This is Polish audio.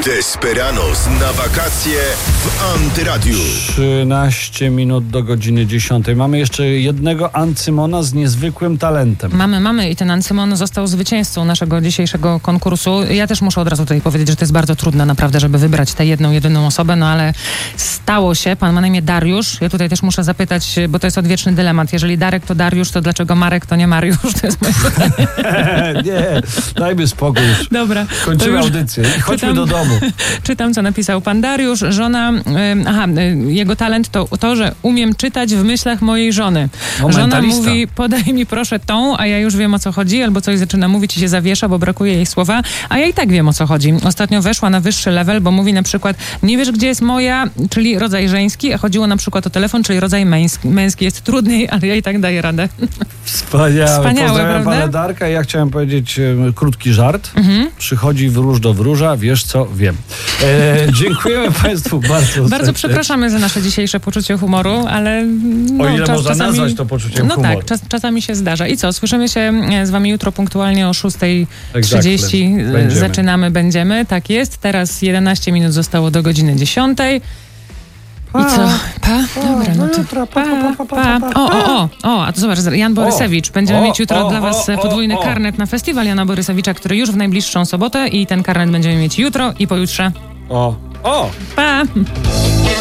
Desperados na wakacje w Antyradiu. 13 minut do godziny 10. Mamy jeszcze jednego Ancymona z niezwykłym talentem. Mamy i ten Ancymon został zwycięzcą naszego dzisiejszego konkursu. Ja też muszę od razu tutaj powiedzieć, że to jest bardzo trudne naprawdę, żeby wybrać tę jedyną osobę, no ale stało się. Pan ma na imię Dariusz. Ja tutaj też muszę zapytać, bo to jest odwieczny dylemat. Jeżeli Darek to Dariusz, to dlaczego Marek to nie Mariusz? To jest moje pytanie. Nie, dajmy spokój już. Dobra. Kończymy audycję i chodźmy do domu. Czytam, co napisał pan Dariusz. Żona, jego talent to, że umiem czytać w myślach mojej żony. Żona mówi, podaj mi proszę tą, a ja już wiem, o co chodzi, albo coś zaczyna mówić i się zawiesza, bo brakuje jej słowa, a ja i tak wiem, o co chodzi. Ostatnio weszła na wyższy level, bo mówi na przykład, nie wiesz, gdzie jest moja, czyli rodzaj żeński, a chodziło na przykład o telefon, czyli rodzaj męski. Jest trudniej, ale ja i tak daję radę. Wspaniałe, prawda? Pana Darka. Ja chciałem powiedzieć krótki żart. Przychodzi wróż do wróża, wiesz co, wiem. Dziękujemy Państwu bardzo. Bardzo przepraszamy za nasze dzisiejsze poczucie humoru, ale o ile można nazwać to poczuciem humoru. Tak, czasami się zdarza. I co, słyszymy się z wami jutro punktualnie o 6:30. Zaczynamy, będziemy. Tak jest. Teraz 11 minut zostało do godziny 10. I co? Dobra, no to a to zobacz, Jan Borysewicz. Będziemy mieć jutro dla was podwójny karnet na festiwal Jana Borysewicza, który już w najbliższą sobotę i ten karnet będziemy mieć jutro i pojutrze. Pa!